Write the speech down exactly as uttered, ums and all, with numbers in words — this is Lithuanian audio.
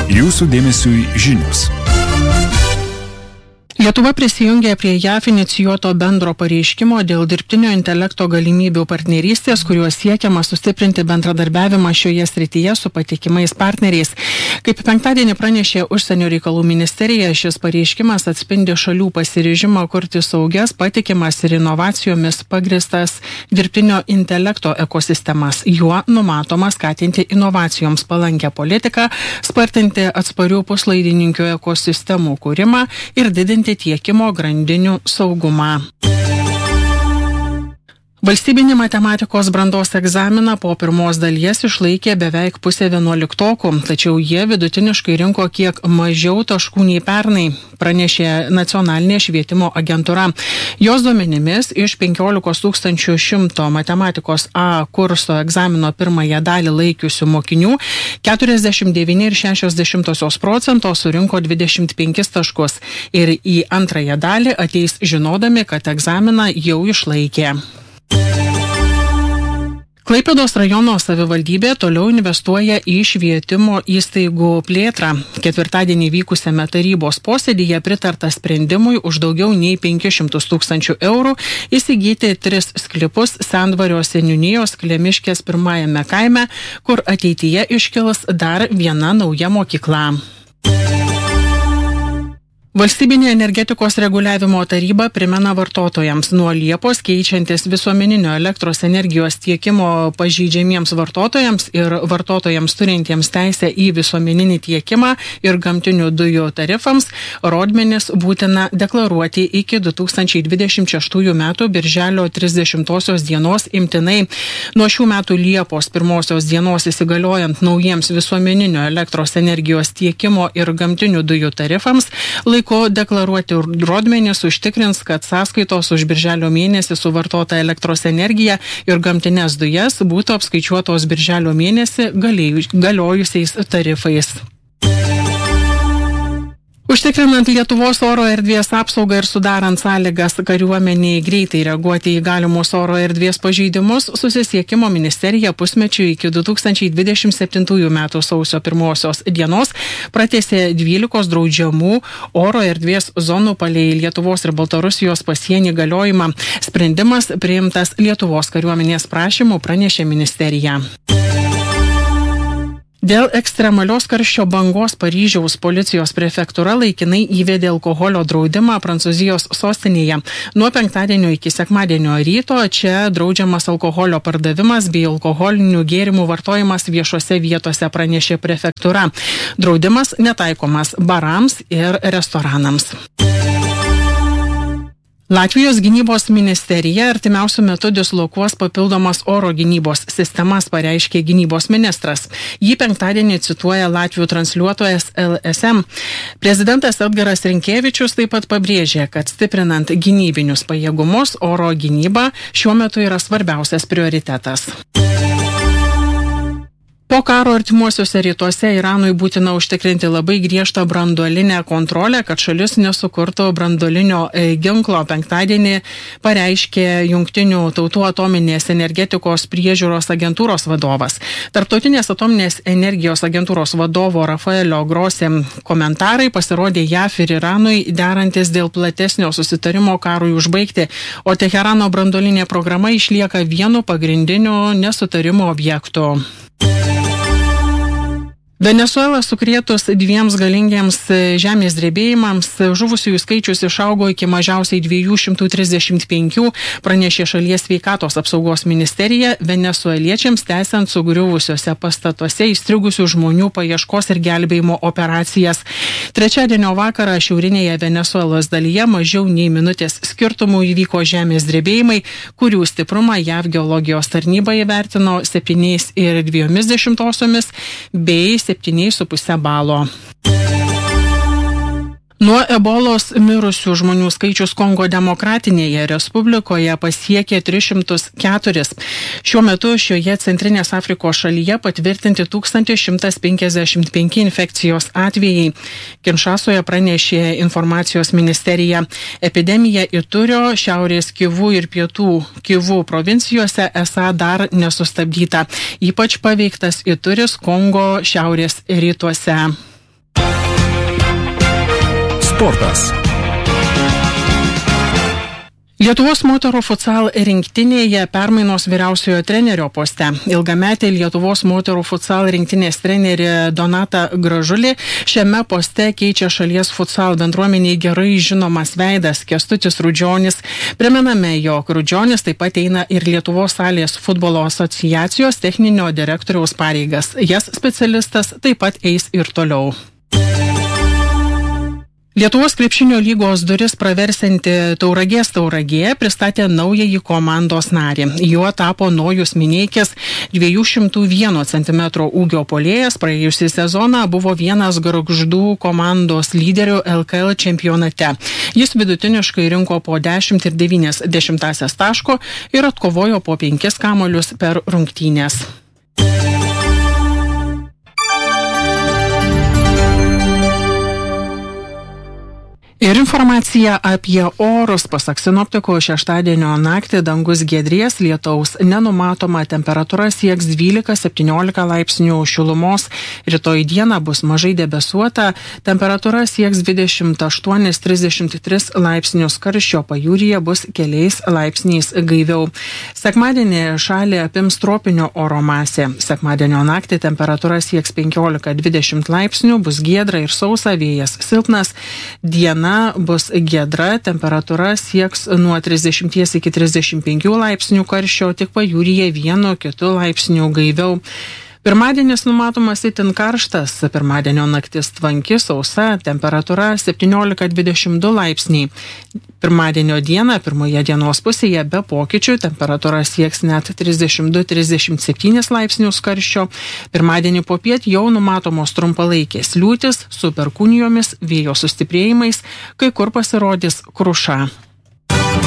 Jūsų dėmesiui žinios. Lietuva prisijungė prie J A F inicijuoto bendro pareiškimo dėl dirbtinio intelekto galimybių partnerystės, kuriuo siekiama sustiprinti bendradarbiavimą šioje srityje su patikimais partneriais. Kaip penktadienį pranešė Užsienio reikalų ministerija, šis pareiškimas atspindi šalių pasiryžimą kurti saugias, patikimas ir inovacijomis pagristas dirbtinio intelekto ekosistemas. Juo numatoma skatinti inovacijoms palankę politiką, spartinti atsparių puslaidininkių ekosistemų kūrimą ir didinti tiekimo grandinių saugumą. Valstybinį matematikos brandos egzaminą po pirmos dalies išlaikė beveik pusė vienuoliktokų, tačiau jie vidutiniškai rinko kiek mažiau taškų nei pernai, pranešė Nacionalinė švietimo agentūra. Jos duomenimis iš penkiolikos tūkstančių šimto matematikos A kurso egzamino pirmąją dalį laikiusių mokinių keturiasdešimt devyni ir šešios dešimtosios procento surinko dvidešimt penkis taškus ir į antrąją dalį ateis žinodami, kad egzaminą jau išlaikė. Klaipėdos rajono savivaldybė toliau investuoja į švietimo įstaigų plėtrą. Ketvirtadienį vykusiame tarybos posėdyje pritarta sprendimui už daugiau nei penkis šimtus tūkstančių eurų įsigyti tris sklypus Sendvario seniūnijos Klemiškės pirmajame kaime, kur ateityje iškils dar viena nauja mokykla. Valstybinė energetikos reguliavimo taryba primena vartotojams nuo Liepos keičiantis visuomeninio elektros energijos tiekimo pažeidžiamiems vartotojams ir vartotojams turintiems teisę į visuomeninį tiekimą ir gamtinių dujų tarifams rodmenis būtina deklaruoti iki du tūkstančiai dvidešimt šeštųjų metų birželio trisdešimtosios dienos imtinai. Nuo šių metų Liepos pirmosios dienos įsigaliojant naujiems visuomeninio elektros energijos tiekimo ir gamtinių dujų tarifams laiko deklaruoti rodmenis užtikrins, kad sąskaitos už birželio mėnesį suvartota elektros energija ir gamtinės dujas būtų apskaičiuotos birželio mėnesį galiojusiais tarifais. Užtikrinant Lietuvos oro erdvės apsaugą ir sudarant sąlygas kariuomeniai greitai reaguoti į galimus oro erdvės pažeidimus, Susisiekimo ministerija pusmečiui iki du tūkstančiai dvidešimt septintųjų metų sausio pirmosios dienos pratęsė dvylikos draudžiamų oro erdvės zonų palei Lietuvos ir Baltarusijos pasienį galiojimą. Sprendimas priimtas Lietuvos kariuomenės prašymu, pranešė ministerija. Dėl ekstremalios karščio bangos Paryžiaus policijos prefektūra laikinai įvedė alkoholio draudimą Prancūzijos sostinėje. Nuo penktadienio iki sekmadienio ryto čia draudžiamas alkoholio pardavimas bei alkoholinių gėrimų vartojimas viešose vietose, pranešė prefektūra. Draudimas netaikomas barams ir restoranams. Latvijos gynybos ministerija artimiausiu metu dislokuos papildomas oro gynybos sistemas, pareiškė gynybos ministras. Jį penktadienį cituoja Latvių transliuotojas L S M. Prezidentas Edgaras Rinkevičius taip pat pabrėžė, kad stiprinant gynybinius pajėgumus oro gynyba šiuo metu yra svarbiausias prioritetas. Po karo artimuosiuose rytuose Iranui būtina užtikrinti labai griežtą branduolinę kontrolę, kad šalis nesukurtų branduolinio ginklo. Penktadienį pareiškė Jungtinių tautų atominės energetikos priežiūros agentūros vadovas. Tarptautinės atominės energijos agentūros vadovo Rafaelio Grossi komentarai pasirodė J A F ir Iranui derantis dėl platesnio susitarimo karui užbaigti, o Teherano branduolinė programa išlieka vienu pagrindiniu nesutarimo objektu. Venesuela sukrėtus dviems galingiems žemės drebėjimams, žuvusiųjų skaičius išaugo iki mažiausiai dviejų šimtų trisdešimt penkių, pranešė šalies sveikatos apsaugos ministerija, venesueliečiams tęsiant sugriuvusiuose pastatuose įstrigusių žmonių paieškos ir gelbėjimo operacijas. Trečiadienio vakarą šiaurinėje Venesuelos dalyje mažiau nei minutės skirtumų įvyko žemės drebėjimai, kurių stiprumą J A V geologijos tarnyba įvertino septyniais ir dviejomis dešimtosiomis bei septyniais su puse balo. Nuo ebolos mirusių žmonių skaičius Kongo demokratinėje respublikoje pasiekė tris šimtus keturis. Šiuo metu šioje Centrinės Afrikos šalyje patvirtinti tūkstantis šimtas penkiasdešimt penki infekcijos atvejai. Kinšasoje pranešė informacijos ministerija. Epidemija Iturio, Šiaurės Kivų ir Pietų Kivų provincijose esą dar nesustabdyta. Ypač paveiktas Ituris Kongo šiaurės rytuose. Sportas. Lietuvos moterų futsal rinktinėje permainos vyriausiojo trenerio poste. Ilgametė Lietuvos moterų futsal rinktinės trenerė Donata Gražulė šiame poste keičia šalies futsal bendruomeniai gerai žinomas veidas Kęstutis Rudžionis. Primename, jog Rudžionis taip pat eina ir Lietuvos salės futbolo asociacijos techninio direktoriaus pareigas. Jas specialistas taip pat eis ir toliau. Lietuvos krepšinio lygos duris praversianti Tauragės Tauragė pristatė naująjį komandos narį. Juo tapo Nojus Mineikis, dviejų šimtų vieno centimetro ūgio puolėjas. Praėjusį sezoną buvo vienas Gargždų komandos lyderių L K L čempionate. Jis vidutiniškai rinko po dešimt ir devynias dešimtąsias taško ir atkovojo po penkis kamuolius per rungtynes. Ir informacija apie orus. Pasak sinoptikų, šeštadienio naktį dangus giedrės, lietaus nenumatoma, temperatūra sieks dvylika septyniolika laipsnių šilumos. Rytoj dieną bus mažai debesuota, temperatūra sieks dvidešimt aštuoni trisdešimt tris laipsnius, karščio pajūryje bus keliais laipsniais gaiviau. Sekmadienį šalį apims tropinio oro masė. Sekmadienio naktį temperatūra sieks penkiolika dvidešimt laipsnių, bus giedra ir sausa, vėjas silpnas. Diena bus giedra, temperatūra sieks nuo trisdešimt iki trisdešimt penkių laipsnių karščio, tik pajūryje vienu kitu laipsniu gaiviau. Pirmadienis numatomas itin karštas, pirmadienio naktis tvanki, sausa, temperatūra septyniolika dvidešimt du laipsniai. Pirmadienio dieną, pirmoje dienos pusėje be pokyčių, temperatūra sieks net trisdešimt du trisdešimt septyni laipsnius karščio. Pirmadienį popiet jau numatomos trumpalaikės liūtys su perkūnijomis, vėjo sustiprėjimais, kai kur pasirodys kruša.